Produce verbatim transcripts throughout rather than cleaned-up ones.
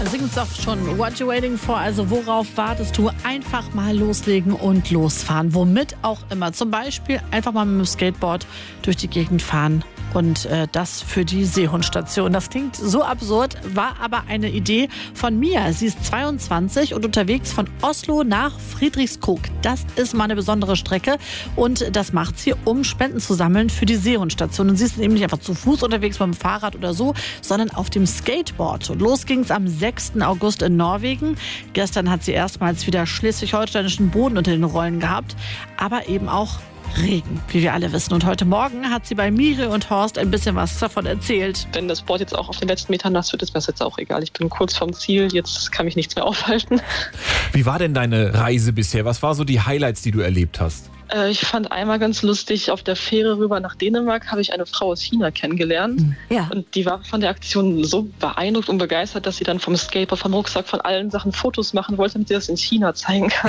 singen es auch schon. What you waiting for? Also worauf wartest du? Einfach mal loslegen und losfahren. Womit auch immer. Zum Beispiel einfach mal mit dem Skateboard durch die Gegend fahren. Und äh, das für die Seehundstation. Das klingt so absurd, war aber eine Idee von Mia. Sie ist zweiundzwanzig und unterwegs von Oslo nach Friedrichskoog. Das ist mal eine besondere Strecke und das macht sie, um Spenden zu sammeln für die Seehundstation. Und sie ist eben nicht einfach zu Fuß unterwegs beim Fahrrad oder so, sondern auf dem Skateboard. Und los ging es am sechsten August in Norwegen. Gestern hat sie erstmals wieder schleswig-holsteinischen Boden unter den Rollen gehabt, aber eben auch Regen, wie wir alle wissen. Und heute Morgen hat sie bei Miri und Horst ein bisschen was davon erzählt. Wenn das Board jetzt auch auf den letzten Metern nass wird, ist mir das jetzt auch egal. Ich bin kurz vorm Ziel, jetzt kann mich nichts mehr aufhalten. Wie war denn deine Reise bisher? Was war so die Highlights, die du erlebt hast? Äh, ich fand einmal ganz lustig, auf der Fähre rüber nach Dänemark habe ich eine Frau aus China kennengelernt. Ja. Und die war von der Aktion so beeindruckt und begeistert, dass sie dann vom Skateboard, vom Rucksack, von allen Sachen Fotos machen wollte, damit sie das in China zeigen kann.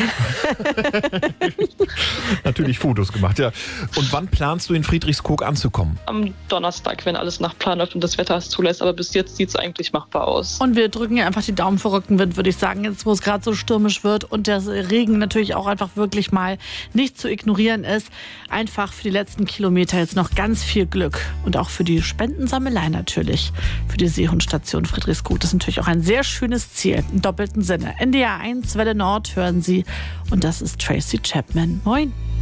Natürlich Fotos gemacht, ja. Und wann planst du in Friedrichskoog anzukommen? Am Donnerstag, wenn alles nach Plan läuft und das Wetter es zulässt. Aber bis jetzt sieht es eigentlich machbar aus. Und wir drücken ihr einfach die Daumen für Rückenwind, würde ich sagen, jetzt wo es gerade so stürmisch wird und der Regen natürlich auch einfach wirklich mal nicht zu ignorieren ist. Einfach für die letzten Kilometer jetzt noch ganz viel Glück und auch für die Spendensammelei natürlich. Für die Seehundstation Friedrichskoog. Das ist natürlich auch ein sehr schönes Ziel, im doppelten Sinne. N D R eins Welle Nord hören Sie und das ist Tracy Chapman. Moin.